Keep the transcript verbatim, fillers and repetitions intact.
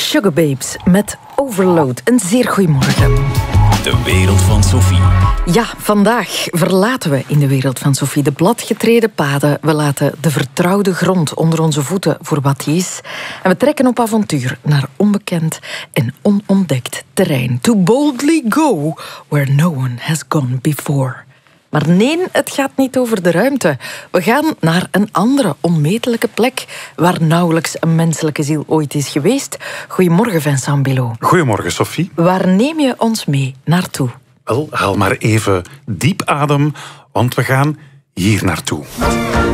Sugababes met Overload. Een zeer goeiemorgen. De wereld van Sophie. Ja, vandaag verlaten we in de wereld van Sophie de bladgetreden paden. We laten de vertrouwde grond onder onze voeten voor wat die is. En we trekken op avontuur naar onbekend en onontdekt terrein. To boldly go where no one has gone before. Maar nee, het gaat niet over de ruimte. We gaan naar een andere onmetelijke plek waar nauwelijks een menselijke ziel ooit is geweest. Goedemorgen, Vincent Bilot. Goedemorgen, Sophie. Waar neem je ons mee naartoe? Wel, haal maar even diep adem, want we gaan hier naartoe.